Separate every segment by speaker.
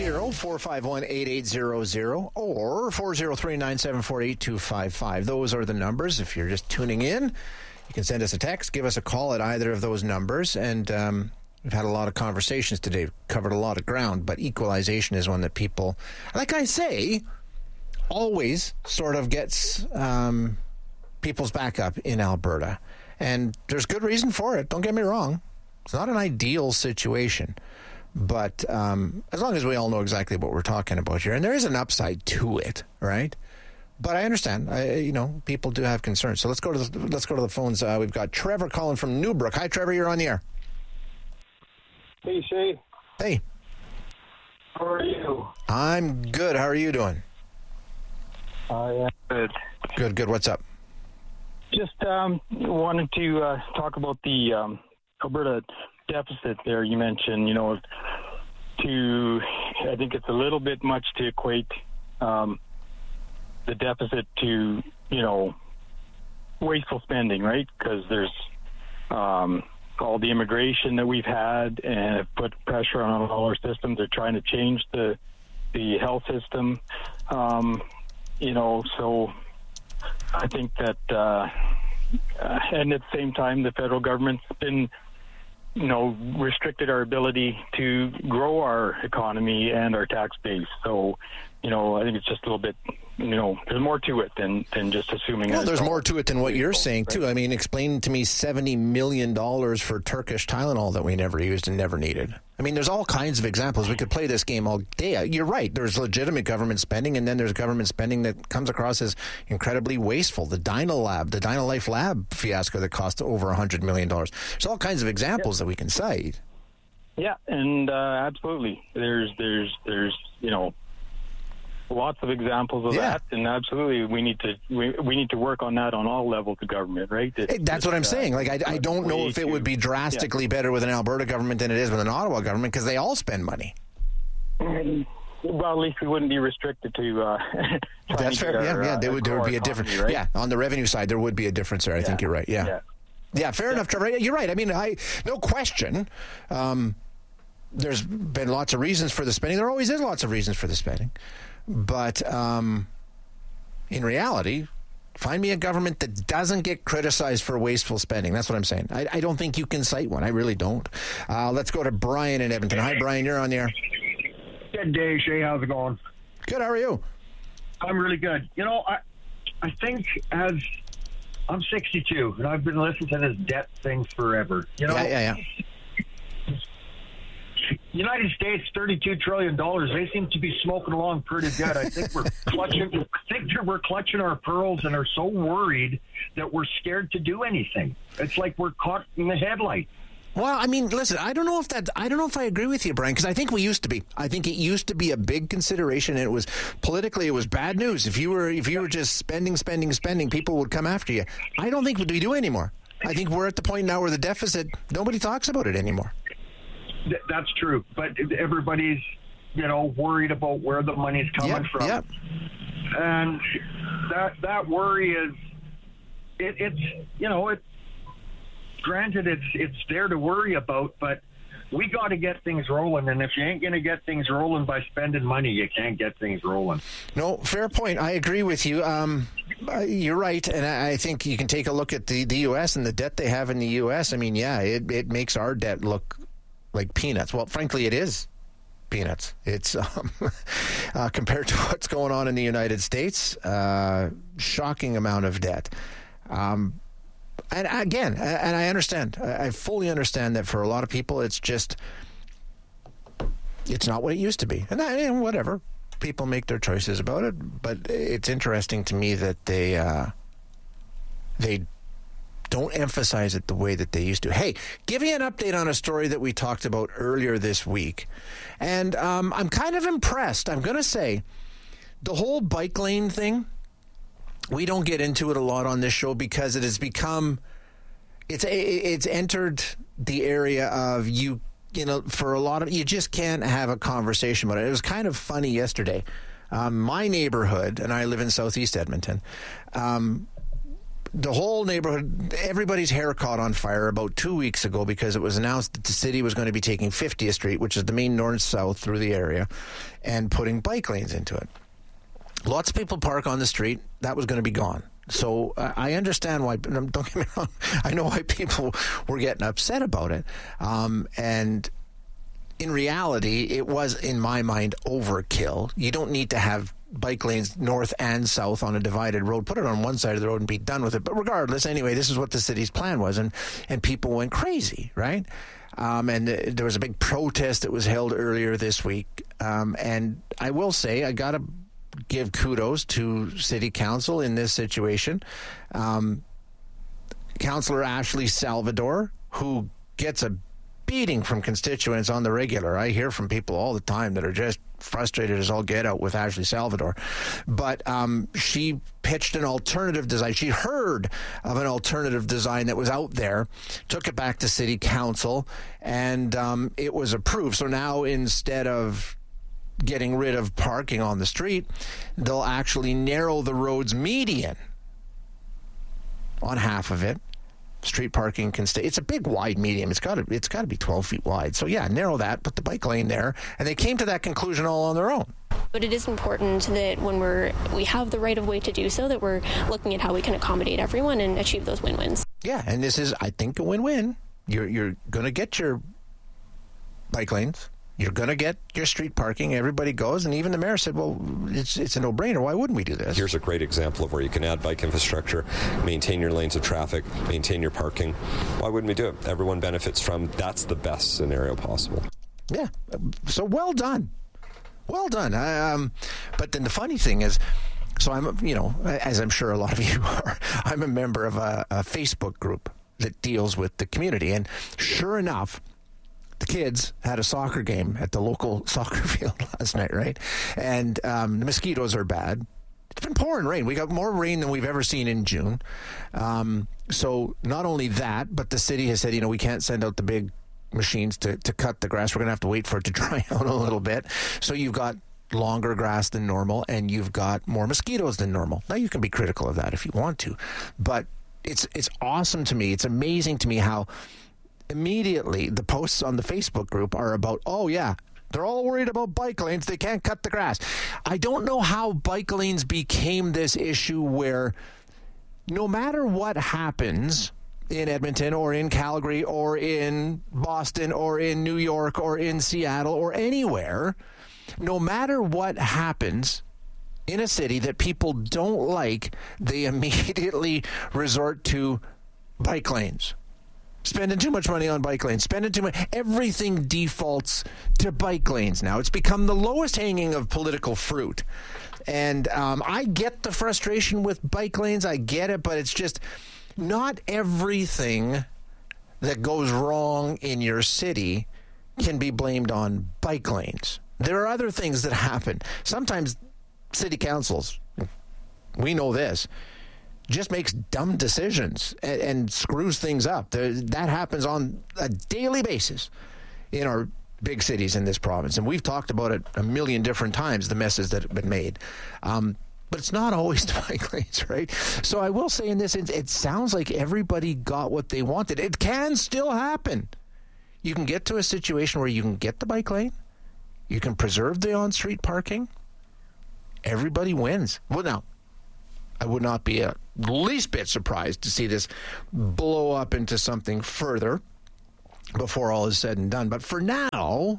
Speaker 1: 450-451-8800 or 403-974-8255. Those are the numbers. If you're just tuning in, you can send us a text, give us a call at either of those numbers. And we've had a lot of conversations today, covered a lot of ground, but equalization is one that people, like I say, always sort of gets people's back up in Alberta. And there's good reason for it. Don't get me wrong. It's not an ideal situation. But as long as we all know exactly what we're talking about here, and there is an upside to it, right? But I understand, people do have concerns. So let's go to the phones. We've got Trevor calling from Newbrook. Hi, Trevor. You're on the air.
Speaker 2: Hey, Shay.
Speaker 1: Hey.
Speaker 2: How are you?
Speaker 1: I'm good. How are you doing?
Speaker 2: I am good.
Speaker 1: Good. What's up?
Speaker 2: Just wanted to talk about the Alberta deficit there. You mentioned, I think it's a little bit much to equate the deficit to, wasteful spending, right? Because there's all the immigration that we've had and have put pressure on all our systems. They're trying to change the health system, so I think that, and at the same time, the federal government's been restricted our ability to grow our economy and our tax base. So, I think it's just a little bit, there's more to it than just assuming.
Speaker 1: Well, there's more to it than what you're saying, too. I mean, explain to me $70 million for Turkish Tylenol that we never used and never needed. I mean, there's all kinds of examples. We could play this game all day. You're right. There's legitimate government spending, and then there's government spending that comes across as incredibly wasteful. The DynaLife Lab fiasco that cost over $100 million. There's all kinds of examples that we can cite.
Speaker 2: Yeah, and absolutely. There's lots of examples of that, and absolutely we need to work on that on all levels of government, right?
Speaker 1: That's what I'm saying. Like, I don't know if it would be drastically better with an Alberta government than it is with an Ottawa government, because they all spend money.
Speaker 2: Well, at least we wouldn't be restricted to.
Speaker 1: That's fair. There would be a difference. Right? Yeah, on the revenue side, there would be a difference there. I think you're right. Yeah, fair enough, Trevor. You're right. I mean, no question. There's been lots of reasons for the spending. There always is lots of reasons for the spending. But in reality, find me a government that doesn't get criticized for wasteful spending. That's what I'm saying. I don't think you can cite one. I really don't. Let's go to Brian in Edmonton. Hi, Brian. You're on the air.
Speaker 3: Good day, Shay. How's it going?
Speaker 1: Good. How are you?
Speaker 3: I'm really good. I think as I'm 62, and I've been listening to this debt thing forever.
Speaker 1: Yeah.
Speaker 3: United States, $32 trillion. They seem to be smoking along pretty good. I think we're clutching our pearls and are so worried that we're scared to do anything. It's like we're caught in the headlight.
Speaker 1: Well, I mean, listen, I don't know if I agree with you, Brian, because I think we used to be. I think it used to be a big consideration, and it was politically, it was bad news. If you were just spending, people would come after you. I don't think we do anymore. I think we're at the point now where the deficit, nobody talks about it anymore.
Speaker 3: That's true, but everybody's, worried about where the money's coming from. Yep. And that worry is, granted, it's there to worry about, but we got to get things rolling. And if you ain't going to get things rolling by spending money, you can't get things rolling.
Speaker 1: No, fair point. I agree with you. You're right. And I think you can take a look at the U.S. and the debt they have in the U.S. I mean, it makes our debt look like peanuts. Well, frankly, it is peanuts. It's compared to what's going on in the United States, shocking amount of debt. And again, and I understand, I fully understand that for a lot of people, it's not what it used to be. And whatever, people make their choices about it. But it's interesting to me that they don't emphasize it the way that they used to. Hey, give me an update on a story that we talked about earlier this week. And I'm kind of impressed. I'm going to say the whole bike lane thing, we don't get into it a lot on this show because it has become, it's entered the area of for a lot of, you just can't have a conversation about it. It was kind of funny yesterday. My neighborhood, and I live in Southeast Edmonton, the whole neighborhood, everybody's hair caught on fire about 2 weeks ago because it was announced that the city was going to be taking 50th Street, which is the main north-south through the area, and putting bike lanes into it. Lots of people park on the street. That was going to be gone. So I understand why, don't get me wrong, I know why people were getting upset about it. And in reality, it was, in my mind, overkill. You don't need to have bike lanes north and south on a divided road. Put it on one side of the road and be done with it. But regardless, anyway, this is what the city's plan was, and people went crazy, right? And there was a big protest that was held earlier this week. And I will say, I got to give kudos to City Council in this situation. Councillor Ashley Salvador, who gets a beating from constituents on the regular. I hear from people all the time that are just frustrated as all get out with Ashley Salvador. But she pitched an alternative design. She heard of an alternative design that was out there, took it back to City Council, and it was approved. So now instead of getting rid of parking on the street, they'll actually narrow the road's median on half of it. Street parking can stay. It's a big, wide medium. It's got to be 12 feet wide. So yeah, narrow that, put the bike lane there, and they came to that conclusion all on their own.
Speaker 4: But it is important that when we have the right of way to do so, that we're looking at how we can accommodate everyone and achieve those win-wins. Yeah,
Speaker 1: and this is, I think, a win-win. You're going to get your bike lanes. You're going to get your street parking. Everybody goes, and even the mayor said, well, it's a no-brainer. Why wouldn't we do this?
Speaker 5: Here's a great example of where you can add bike infrastructure, maintain your lanes of traffic, maintain your parking. Why wouldn't we do it? Everyone benefits from. That's the best scenario possible.
Speaker 1: Yeah. So well done. Well done. But then the funny thing is, so I'm, as I'm sure a lot of you are, I'm a member of a Facebook group that deals with the community. And sure enough, the kids had a soccer game at the local soccer field last night, right? And the mosquitoes are bad. It's been pouring rain. We got more rain than we've ever seen in June. So not only that, but the city has said, we can't send out the big machines to cut the grass. We're going to have to wait for it to dry out a little bit. So you've got longer grass than normal, and you've got more mosquitoes than normal. Now, you can be critical of that if you want to. But it's awesome to me. It's amazing to me how immediately the posts on the Facebook group are about, oh yeah, they're all worried about bike lanes. They can't cut the grass. I don't know how bike lanes became this issue where no matter what happens in Edmonton or in Calgary or in Boston or in New York or in Seattle or anywhere, no matter what happens in a city that people don't like, they immediately resort to bike lanes. Spending too much money on bike lanes, spending too much. Everything defaults to bike lanes now. It's become the lowest hanging of political fruit. And I get the frustration with bike lanes. I get it, but it's just not everything that goes wrong in your city can be blamed on bike lanes. There are other things that happen. Sometimes city councils, we know this, just makes dumb decisions and screws things up. That happens on a daily basis in our big cities in this province. And we've talked about it a million different times, the messes that have been made. But it's not always the bike lanes, right? So I will say in this, it sounds like everybody got what they wanted. It can still happen. You can get to a situation where you can get the bike lane. You can preserve the on-street parking. Everybody wins. Well, now, I would not be the least bit surprised to see this blow up into something further before all is said and done. But for now,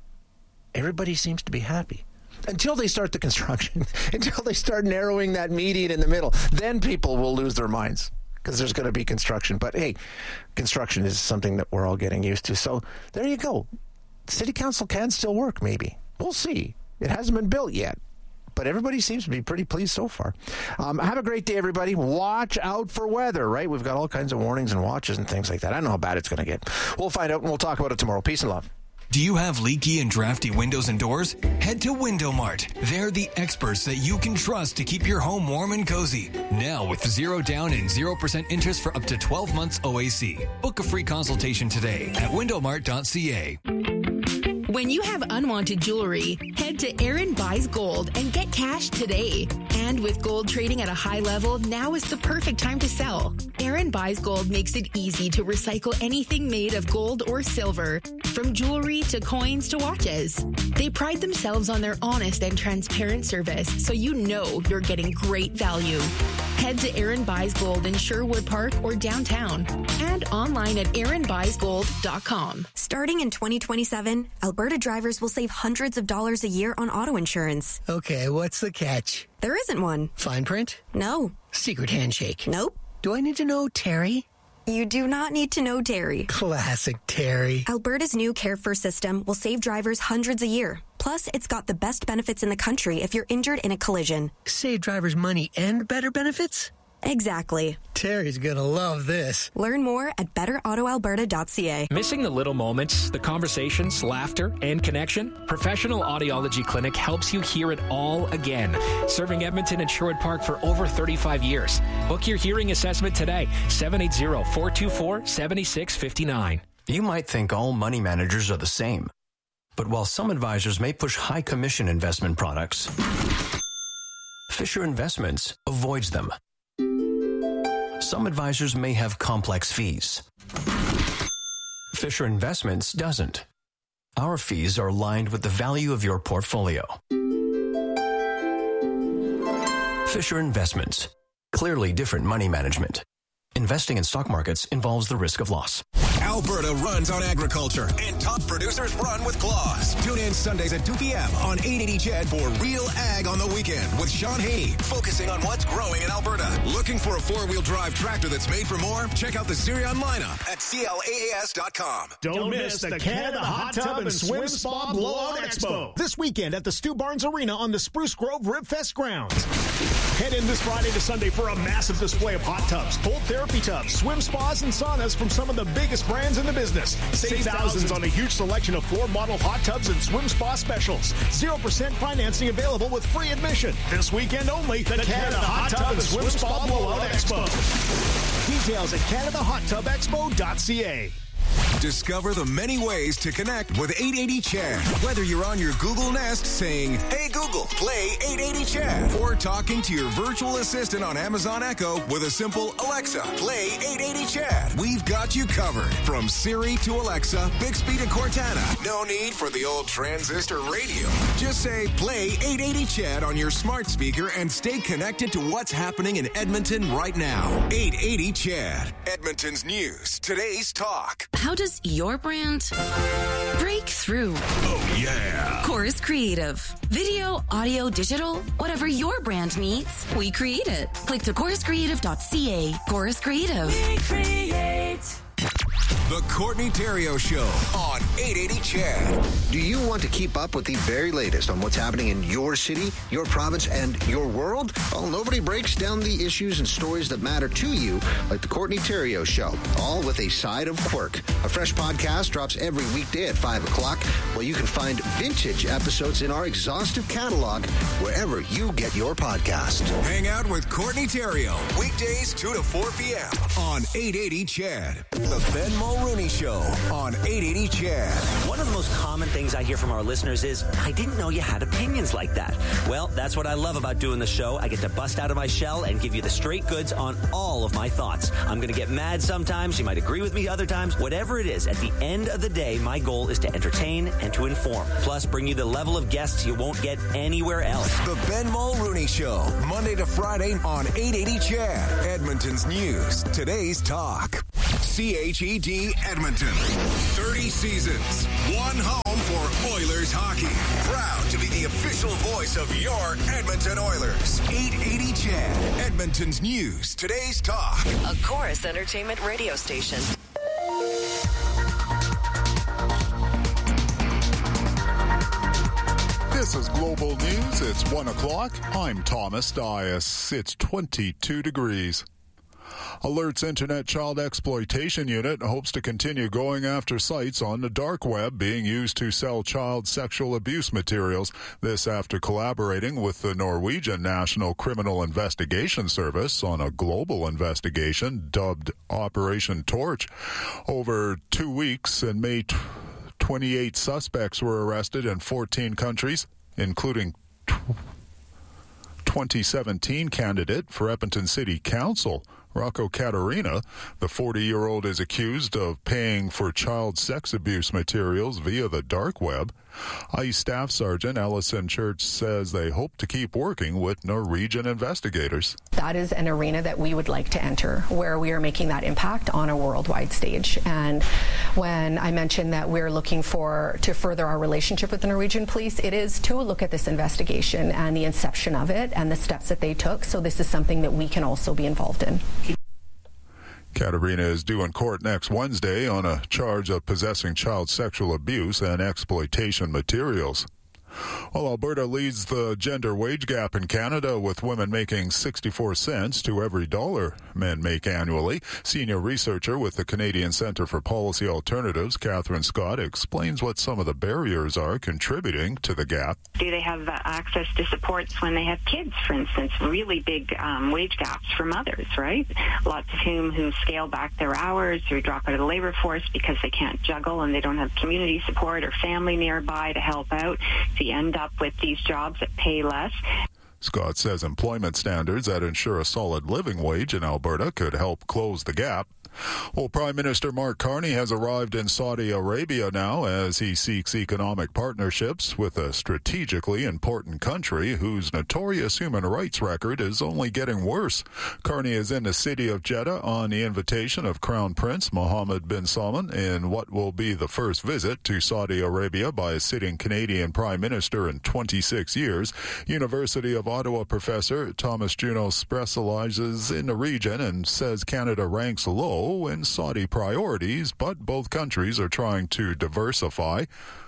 Speaker 1: everybody seems to be happy. Until they start the construction, until they start narrowing that median in the middle, then people will lose their minds because there's going to be construction. But hey, construction is something that we're all getting used to. So there you go. City Council can still work, maybe. We'll see. It hasn't been built yet. But everybody seems to be pretty pleased so far. Have a great day, everybody. Watch out for weather, right? We've got all kinds of warnings and watches and things like that. I don't know how bad it's going to get. We'll find out, and we'll talk about it tomorrow. Peace and love.
Speaker 6: Do you have leaky and drafty windows and doors? Head to Window Mart. They're the experts that you can trust to keep your home warm and cozy. Now with 0 down and 0% interest for up to 12 months OAC. Book a free consultation today at windowmart.ca.
Speaker 7: When you have unwanted jewelry, head to Aaron Buys Gold and get cash today. And with gold trading at a high level, now is the perfect time to sell. Aaron Buys Gold makes it easy to recycle anything made of gold or silver, from jewelry to coins to watches. They pride themselves on their honest and transparent service, so you know you're getting great value. Head to Aaron Buys Gold in Sherwood Park or downtown, and online at aaronbuysgold.com.
Speaker 8: Starting in 2027, Alberta drivers will save hundreds of dollars a year on auto insurance.
Speaker 9: Okay, what's the catch?
Speaker 8: There isn't one.
Speaker 9: Fine print?
Speaker 8: No.
Speaker 9: Secret handshake?
Speaker 8: Nope.
Speaker 9: Do I need to know Terry?
Speaker 8: You do not need to know Terry.
Speaker 9: Classic Terry.
Speaker 8: Alberta's new Care First system will save drivers hundreds a year. Plus, it's got the best benefits in the country if you're injured in a collision.
Speaker 9: Save drivers money and better benefits?
Speaker 8: Exactly.
Speaker 9: Terry's gonna love this.
Speaker 8: Learn more at betterautoalberta.ca.
Speaker 10: Missing the little moments, the conversations, laughter, and connection? Professional Audiology Clinic helps you hear it all again. Serving Edmonton and Sherwood Park for over 35 years. Book your hearing assessment today. 780-424-7659.
Speaker 11: You might think all money managers are the same. But while some advisors may push high commission investment products, Fisher Investments avoids them. Some advisors may have complex fees. Fisher Investments doesn't. Our fees are aligned with the value of your portfolio. Fisher Investments. Clearly different money management. Investing in stock markets involves the risk of loss.
Speaker 12: Alberta runs on agriculture, and top producers run with claws. Tune in Sundays at 2 p.m. on 880 CHED for Real Ag on the Weekend with Sean Haney, focusing on what's growing in Alberta. Looking for a four-wheel drive tractor that's made for more? Check out the Sirion lineup at CLAAS.com.
Speaker 13: Don't miss the Canada Hot Tub and Swim Spa Blowout Expo this weekend at the Stu Barnes Arena on the Spruce Grove Ribfest grounds. Head in this Friday to Sunday for a massive display of hot tubs, cold therapy tubs, swim spas, and saunas from some of the biggest brands in the business. Save thousands on a huge selection of floor model hot tubs and swim spa specials. 0% financing available with free admission. This weekend only, the Canada Hot Tub and Swim Spa Blowout Expo. Details at CanadaHotTubExpo.ca.
Speaker 12: Discover the many ways to connect with 880 CHED. Whether you're on your Google Nest saying, "Hey Google, play 880 CHED," or talking to your virtual assistant on Amazon Echo with a simple "Alexa, play 880 CHED." We've got you covered. From Siri to Alexa, Bixby to Cortana. No need for the old transistor radio. Just say, "Play 880 CHED" on your smart speaker and stay connected to what's happening in Edmonton right now. 880 CHED, Edmonton's news, today's talk.
Speaker 14: How does your brand break through?
Speaker 12: Oh, yeah.
Speaker 14: Chorus Creative. Video, audio, digital, whatever your brand needs, we create it. Click to choruscreative.ca. Chorus Creative. We create.
Speaker 12: The Courtney Theriault Show on 880 CHED.
Speaker 15: Do you want to keep up with the very latest on what's happening in your city, your province, and your world? Well, nobody breaks down the issues and stories that matter to you like the Courtney Theriault Show, all with a side of quirk. A fresh podcast drops every weekday at 5 o'clock, where you can find vintage episodes in our exhaustive catalog wherever you get your podcast.
Speaker 12: Hang out with Courtney Theriault, weekdays 2 to 4 p.m. on 880 CHED. The Ben Mulrooney Show on 880 CHED.
Speaker 16: One of the most common things I hear from our listeners is, "I didn't know you had opinions like that." Well, that's what I love about doing the show. I get to bust out of my shell and give you the straight goods on all of my thoughts. I'm going to get mad sometimes. You might agree with me other times. Whatever it is, at the end of the day, my goal is to entertain and to inform. Plus, bring you the level of guests you won't get anywhere else.
Speaker 12: The Ben Mulrooney Show, Monday to Friday on 880 CHED. Edmonton's news, today's talk. CHED Edmonton. 30 seasons. One home for Oilers hockey. Proud to be the official voice of your Edmonton Oilers. 880 CHED. Edmonton's news, today's talk.
Speaker 14: A Chorus Entertainment radio station.
Speaker 17: This is Global News. It's 1 o'clock. I'm Thomas Dias. It's 22 degrees. Alert's Internet Child Exploitation Unit hopes to continue going after sites on the dark web being used to sell child sexual abuse materials. This after collaborating with the Norwegian National Criminal Investigation Service on a global investigation dubbed Operation Torch. Over 2 weeks in May 28 suspects were arrested in 14 countries, including 2017 candidate for Edmonton City Council, Rocco Caterina. The 40-year-old is accused of paying for child sex abuse materials via the dark web. ICE Staff Sergeant Allison Church says they hope to keep working with Norwegian investigators.
Speaker 18: That is an arena that we would like to enter, where we are making that impact on a worldwide stage. And when I mentioned that we're looking to further our relationship with the Norwegian police, it is to look at this investigation and the inception of it and the steps that they took. So this is something that we can also be involved in.
Speaker 17: Caterina is due in court next Wednesday on a charge of possessing child sexual abuse and exploitation materials. Well, Alberta leads the gender wage gap in Canada, with women making 64 cents to every dollar men make annually. Senior researcher with the Canadian Centre for Policy Alternatives, Catherine Scott, explains what some of the barriers are contributing to the gap.
Speaker 19: Do they have access to supports when they have kids, for instance? Really big wage gaps for mothers, right? Lots of who scale back their hours or drop out of the labor force because they can't juggle and they don't have community support or family nearby to help out. So you end up with these jobs that pay less.
Speaker 17: Scott says employment standards that ensure a solid living wage in Alberta could help close the gap. Well, Prime Minister Mark Carney has arrived in Saudi Arabia now as he seeks economic partnerships with a strategically important country whose notorious human rights record is only getting worse. Carney is in the city of Jeddah on the invitation of Crown Prince Mohammed bin Salman in what will be the first visit to Saudi Arabia by a sitting Canadian Prime Minister in 26 years. University of Ottawa professor Thomas Juneau specializes in the region and says Canada ranks low in Saudi priorities, but both countries are trying to diversify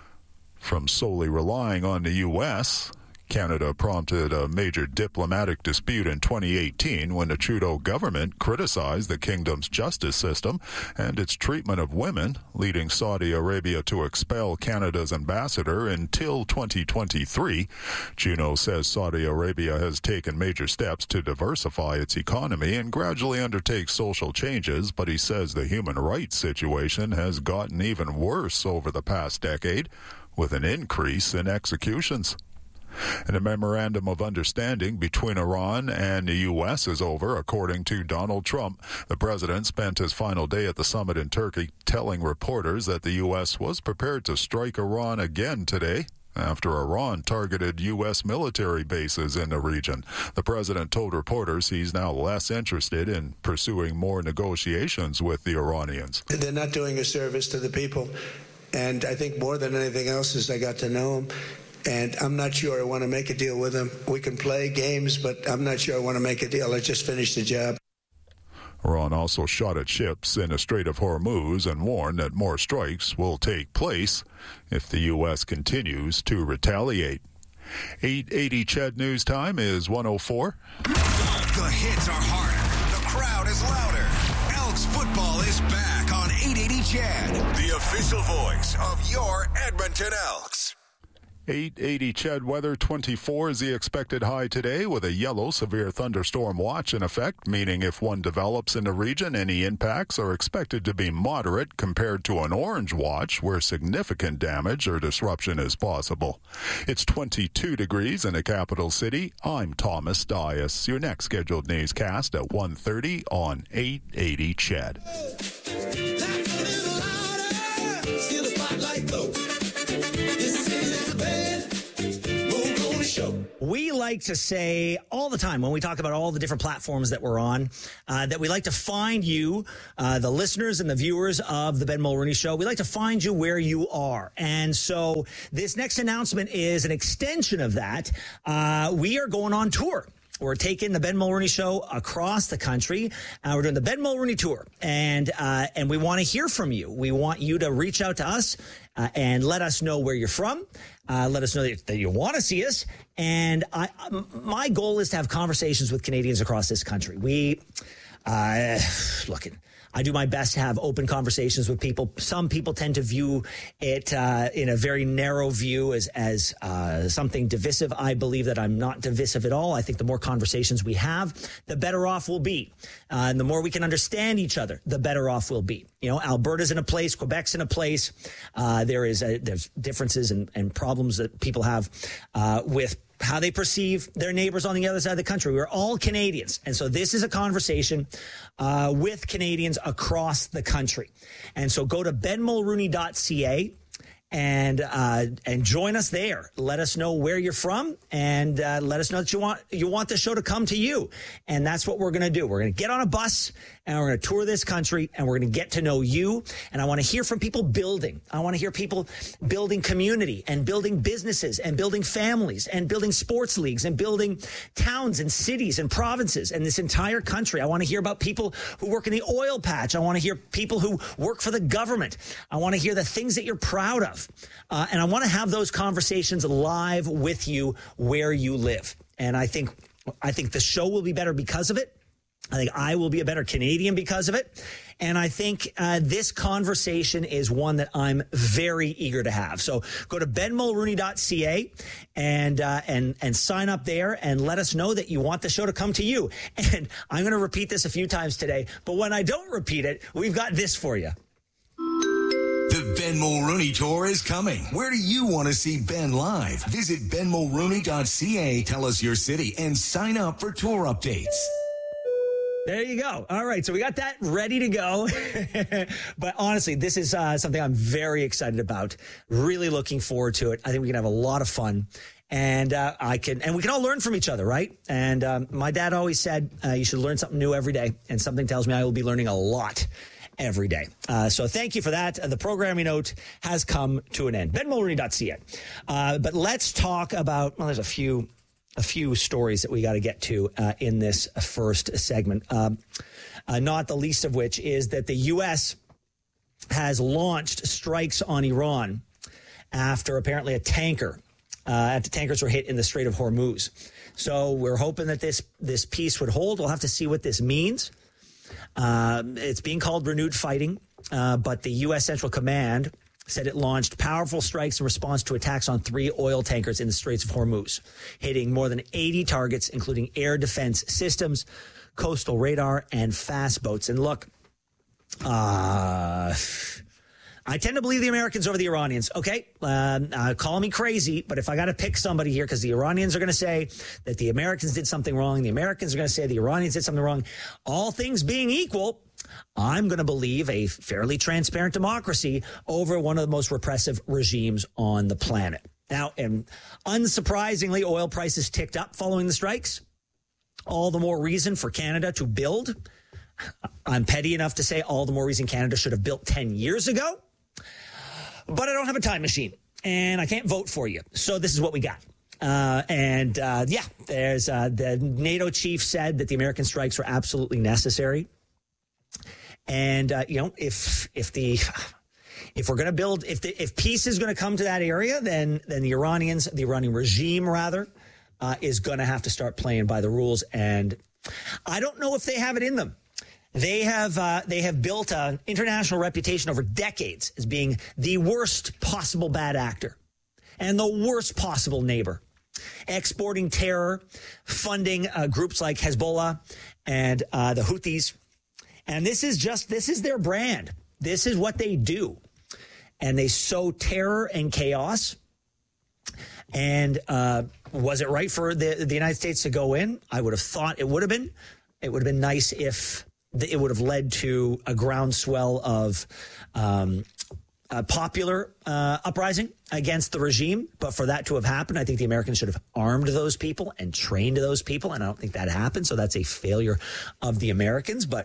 Speaker 17: from solely relying on the U.S. Canada prompted a major diplomatic dispute in 2018 when the Trudeau government criticized the kingdom's justice system and its treatment of women, leading Saudi Arabia to expel Canada's ambassador until 2023. Juneau says Saudi Arabia has taken major steps to diversify its economy and gradually undertake social changes, but he says the human rights situation has gotten even worse over the past decade, with an increase in executions. And a memorandum of understanding between Iran and the U.S. is over, according to Donald Trump. The president spent his final day at the summit in Turkey telling reporters that the U.S. was prepared to strike Iran again today after Iran targeted U.S. military bases in the region. The president told reporters he's now less interested in pursuing more negotiations with the Iranians.
Speaker 20: They're not doing a service to the people, and I think more than anything else is I got to know them. And I'm not sure I want to make a deal with them. We can play games, but I'm not sure I want to make a deal. I just finished the job.
Speaker 17: Iran also shot at ships in the Strait of Hormuz and warned that more strikes will take place if the U.S. continues to retaliate. 8:80 CHED News Time is 1:04.
Speaker 12: The hits are harder. The crowd is louder. Elks football is back on 880 CHED, the official voice of your Edmonton Elks.
Speaker 17: 8:80 CHED weather. 24 is the expected high today, with a yellow severe thunderstorm watch in effect, meaning if one develops in the region, any impacts are expected to be moderate compared to an orange watch where significant damage or disruption is possible. It's 22 degrees in the capital city. I'm Thomas Dias. Your next scheduled newscast at 1:30 on 880 CHED.
Speaker 21: We like to say all the time when we talk about all the different platforms that we're on, that we like to find you, the listeners and the viewers of the Ben Mulroney Show. We like to find you where you are. And so this next announcement is an extension of that. We are going on tour. We're taking the Ben Mulroney Show across the country. We're doing the Ben Mulroney Tour, and we want to hear from you. We want you to reach out to us and let us know where you're from. Let us know that you want to see us. And my goal is to have conversations with Canadians across this country. I do my best to have open conversations with people. Some people tend to view it in a very narrow view as something divisive. I believe that I'm not divisive at all. I think the more conversations we have, the better off we'll be. And the more we can understand each other, the better off we'll be. Alberta's in a place, Quebec's in a place. There's differences and problems that people have with how they perceive their neighbors on the other side of the country. We're all Canadians. And so this is a conversation with Canadians across the country. And so go to benmulrooney.ca and join us there. Let us know where you're from, and let us know that you want the show to come to you. And that's what we're going to do. We're going to get on a bus, and we're going to tour this country, and we're going to get to know you. And I want to hear from people building. I want to hear people building community and building businesses and building families and building sports leagues and building towns and cities and provinces and this entire country. I want to hear about people who work in the oil patch. I want to hear people who work for the government. I want to hear the things that you're proud of. And I want to have those conversations live with you where you live. And I think the show will be better because of it. I think I will be a better Canadian because of it. And I think this conversation is one that I'm very eager to have. So go to benmulrooney.ca and sign up there and let us know that you want the show to come to you. And I'm going to repeat this a few times today, but when I don't repeat it, we've got this for you.
Speaker 6: The Ben Mulrooney Tour is coming. Where do you want to see Ben live? Visit benmulrooney.ca, tell us your city, and sign up for tour updates.
Speaker 21: There you go. All right. So we got that ready to go. But honestly, this is something I'm very excited about. Really looking forward to it. I think we can have a lot of fun. And we can all learn from each other, right? And my dad always said, you should learn something new every day. And something tells me I will be learning a lot every day. So thank you for that. The programming note has come to an end. benmulrooney.ca. But let's talk about, there's a few stories that we got to get to in this first segment. Not the least of which is that the U.S. has launched strikes on Iran after apparently after tankers were hit in the Strait of Hormuz. So we're hoping that this peace would hold. We'll have to see what this means. It's being called renewed fighting, but the U.S. Central Command said it launched powerful strikes in response to attacks on 3 oil tankers in the Straits of Hormuz, hitting more than 80 targets, including air defense systems, coastal radar, and fast boats. And look, I tend to believe the Americans over the Iranians. Okay, call me crazy, but if I got to pick somebody here, because the Iranians are going to say that the Americans did something wrong, the Americans are going to say the Iranians did something wrong, all things being equal, I'm going to believe a fairly transparent democracy over one of the most repressive regimes on the planet. Now, and unsurprisingly, oil prices ticked up following the strikes. All the more reason for Canada to build. I'm petty enough to say all the more reason Canada should have built 10 years ago. But I don't have a time machine, and I can't vote for you. So this is what we got. There's the NATO chief said that the American strikes were absolutely necessary. And, if we're going to build, if peace is going to come to that area, then the Iranian regime is going to have to start playing by the rules. And I don't know if they have it in them. They have built an international reputation over decades as being the worst possible bad actor and the worst possible neighbor, exporting terror, funding groups like Hezbollah and the Houthis. And this is their brand. This is what they do. And they sow terror and chaos. And was it right for the United States to go in? I would have thought it would have been. It would have been nice if it would have led to a groundswell of popular uprising against the regime. But for that to have happened, I think the Americans should have armed those people and trained those people. And I don't think that happened. So that's a failure of the Americans. But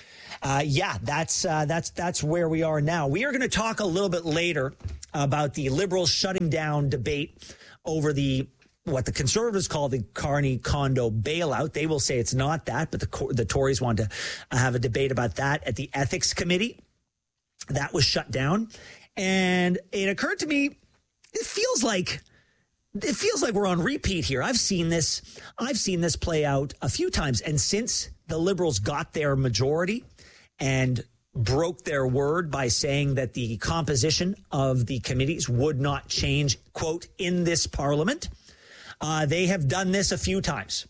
Speaker 21: that's where we are now. We are going to talk a little bit later about the Liberals shutting down debate over what the Conservatives call the Carney condo bailout. They will say it's not that, but the Tories want to have a debate about that at the Ethics Committee. That was shut down. And it occurred to me, it feels like we're on repeat here. I've seen this play out a few times. And since the Liberals got their majority and broke their word by saying that the composition of the committees would not change, quote, in this parliament. They have done this a few times.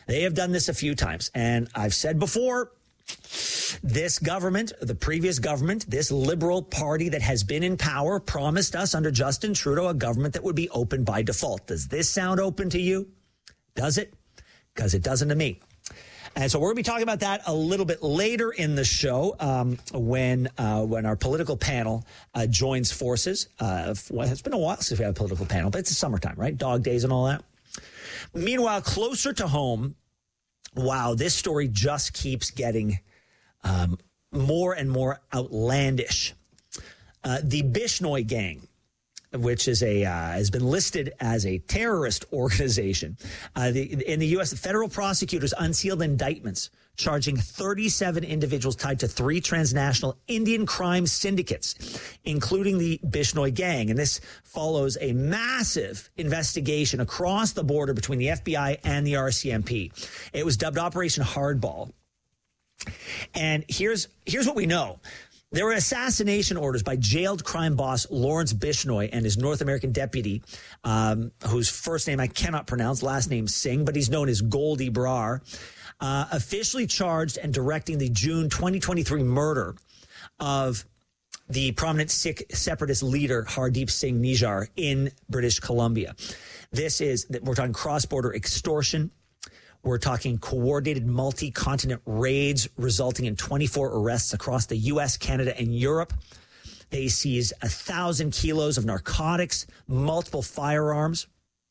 Speaker 21: And I've said before, this government, the previous government, this Liberal Party that has been in power promised us under Justin Trudeau a government that would be open by default. Does this sound open to you? Does it? Because it doesn't to me. And so we're going to be talking about that a little bit later in the show when our political panel joins forces. It's been a while since we had a political panel, but it's the summertime, right? Dog days and all that. Meanwhile, closer to home, wow, this story just keeps getting more and more outlandish. The Bishnoi Gang, which is has been listed as a terrorist organization. In the U.S., the federal prosecutors unsealed indictments charging 37 individuals tied to 3 transnational Indian crime syndicates, including the Bishnoi Gang. And this follows a massive investigation across the border between the FBI and the RCMP. It was dubbed Operation Hardball. And here's what we know. There were assassination orders by jailed crime boss Lawrence Bishnoi and his North American deputy, whose first name I cannot pronounce, last name Singh, but he's known as Goldie Brar, officially charged and directing the June 2023 murder of the prominent Sikh separatist leader Hardeep Singh Nijjar in British Columbia. We're talking cross-border extortion. We're talking coordinated multi-continent raids resulting in 24 arrests across the U.S., Canada, and Europe. They seized 1,000 kilos of narcotics, multiple firearms.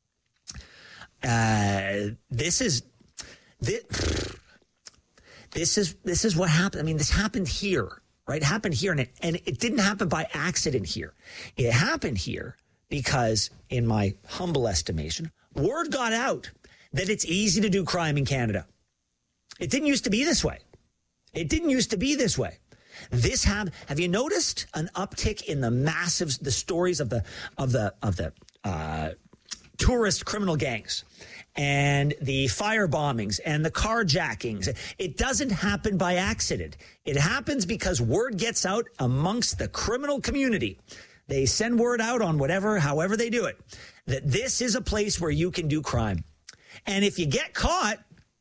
Speaker 21: This is what happened. I mean, this happened here, right? It happened here, and it didn't happen by accident here. It happened here because, in my humble estimation, word got out that it's easy to do crime in Canada. It didn't used to be this way. Have you noticed an uptick in the stories of the tourist criminal gangs and the fire bombings and the carjackings? It doesn't happen by accident. It happens because word gets out amongst the criminal community. They send word out on however they do it, that this is a place where you can do crime. And if you get caught,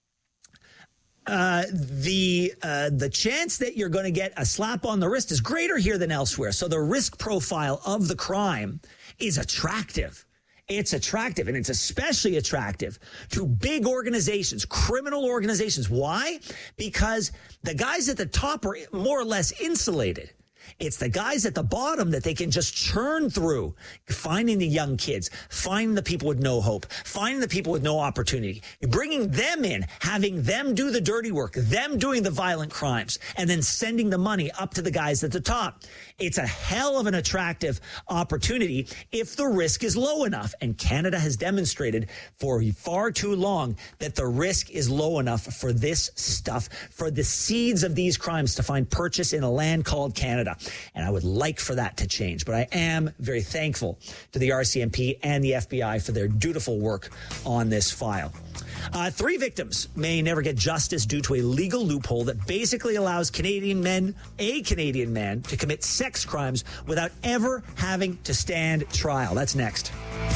Speaker 21: the chance that you're going to get a slap on the wrist is greater here than elsewhere. So the risk profile of the crime is attractive. It's attractive, and it's especially attractive to big organizations, criminal organizations. Why? Because the guys at the top are more or less insulated. It's the guys at the bottom that they can just churn through, finding the young kids, finding the people with no hope, finding the people with no opportunity, bringing them in, having them do the dirty work, them doing the violent crimes, and then sending the money up to the guys at the top. It's a hell of an attractive opportunity if the risk is low enough. And Canada has demonstrated for far too long that the risk is low enough for this stuff, for the seeds of these crimes to find purchase in a land called Canada. And I would like for that to change. But I am very thankful to the RCMP and the FBI for their dutiful work on this file. 3 victims may never get justice due to a legal loophole that basically allows a Canadian man to commit sex crimes without ever having to stand trial. That's next.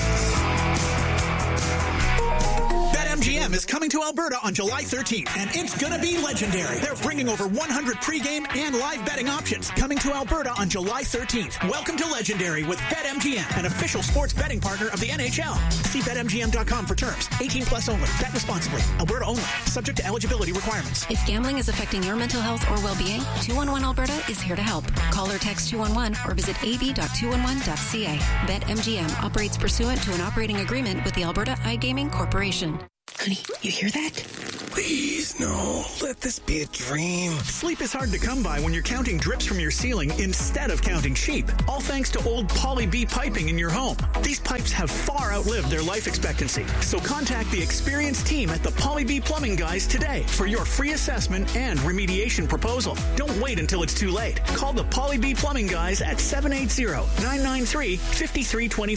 Speaker 2: BetMGM is coming to Alberta on July 13th, and it's going to be legendary. They're bringing over 100 pregame and live betting options. Coming to Alberta on July 13th. Welcome to Legendary with BetMGM, an official sports betting partner of the NHL. See BetMGM.com for terms. 18 plus only. Bet responsibly. Alberta only. Subject to eligibility requirements.
Speaker 14: If gambling is affecting your mental health or well-being, 211 Alberta is here to help. Call or text 211 or visit ab.211.ca. BetMGM operates pursuant to an operating agreement with the Alberta iGaming Corporation.
Speaker 2: Honey, you hear that?
Speaker 22: Please, no. Let this be a dream.
Speaker 2: Sleep is hard to come by when you're counting drips from your ceiling instead of counting sheep. All thanks to old Poly B piping in your home. These pipes have far outlived their life expectancy. So contact the experienced team at the Poly B Plumbing Guys today for your free assessment and remediation proposal. Don't wait until it's too late. Call the Poly B Plumbing Guys at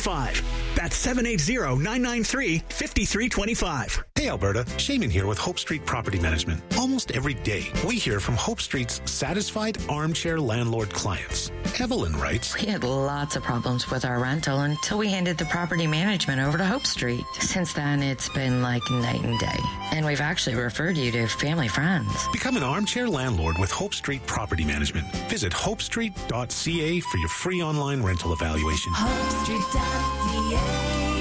Speaker 2: 780-993-5325. That's 780-993-5325.
Speaker 22: Hey, Alberta. Shaman here with Hope Street
Speaker 3: Street Property Management. Almost every day, we hear from Hope Street's satisfied armchair landlord clients. Evelyn writes,
Speaker 4: "We had lots of problems with our rental until we handed the property management over to Hope Street. Since then, it's been like night and day. And we've actually referred you to family friends."
Speaker 3: Become an armchair landlord with Hope Street Property Management. Visit hopestreet.ca for your free online rental evaluation.
Speaker 23: HopeStreet.ca.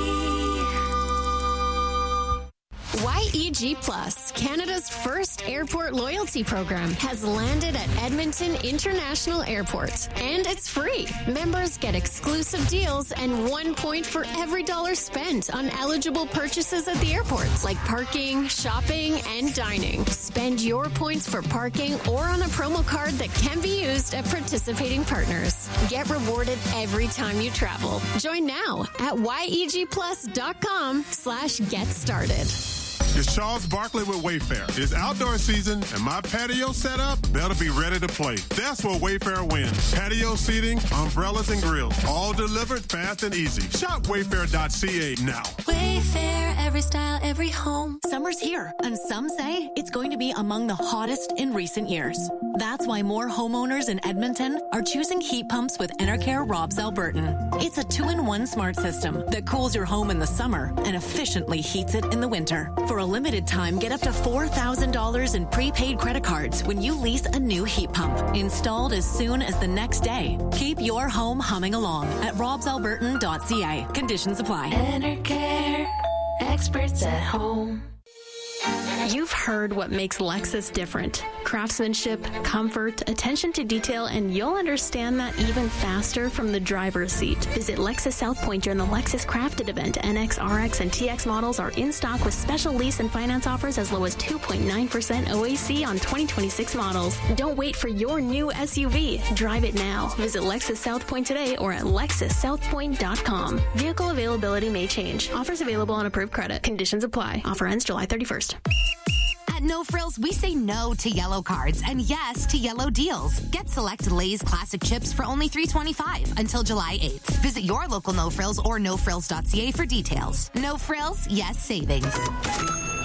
Speaker 24: YEG Plus, Canada's first airport loyalty program, has landed at Edmonton International Airport. And it's free. Members get exclusive deals and 1 point for every dollar spent on eligible purchases at the airport, like parking, shopping, and dining. Spend your points for parking or on a promo card that can be used at participating partners. Get rewarded every time you travel. Join now at YEGplus.com/get started.
Speaker 25: It's Charles Barkley with Wayfair. It's outdoor season, and my patio setup better be ready to play. That's where Wayfair wins. Patio seating, umbrellas, and grills. All delivered fast and easy. Shop Wayfair.ca now.
Speaker 23: Wayfair, every style, every home. Summer's here, and some say it's going to be among the hottest in recent years. That's why more homeowners in Edmonton are choosing heat pumps with Enercare Robs Albertan. It's a 2-in-1 smart system that cools your home in the summer and efficiently heats it in the winter. For a limited time, get up to $4,000 in prepaid credit cards when you lease a new heat pump. Installed as soon as the next day. Keep your home humming along at robsalbertan.ca. Conditions apply. Enercare, experts at home.
Speaker 24: You've heard what makes Lexus different. Craftsmanship, comfort, attention to detail, and you'll understand that even faster from the driver's seat. Visit Lexus South Point during the Lexus Crafted event. NX, RX, and TX models are in stock with special lease and finance offers as low as 2.9% OAC on 2026 models. Don't wait for your new SUV. Drive it now. Visit Lexus South Point today or at lexussouthpoint.com. Vehicle availability may change. Offers available on approved credit. Conditions apply. Offer ends July 31st.
Speaker 26: At No Frills, we say no to yellow cards and yes to yellow deals. Get select Lay's classic chips for only $3.25 until July 8th. Visit your local No Frills or nofrills.ca for details. No Frills, yes savings.